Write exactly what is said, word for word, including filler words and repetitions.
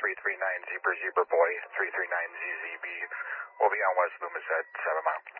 three three nine Zebra Zebra Boy, three three nine Z Z B. We'll be on West Loomis at seven mile.